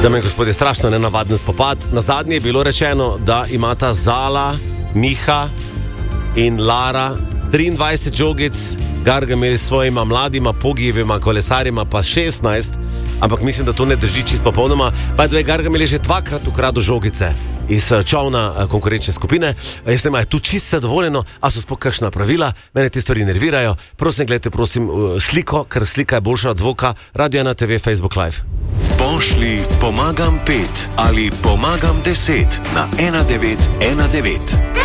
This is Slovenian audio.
Dame in gospodje, strašno nenavaden spopad. Na zadnje je bilo rečeno, da imata Zala, Miha in Lara 23 žogic, Gargamel s svojima mladima pogijevima kolesarjima pa 16, ampak mislim, da to ne drži čisto popolnoma. Pa je Gargamel je že dvakrat ukradel žogice iz čovna konkurenčne skupine. Jaz ne vem, je tu čisto zadovoljeno, a so sploh kakšna pravila, mene te stvari nervirajo. Prosim, gledajte, sliko, ker slika je boljša od zvoka. Radio 1 TV, Facebook Live. Pošli pomagam 5 ali pomagam 10 na 1919.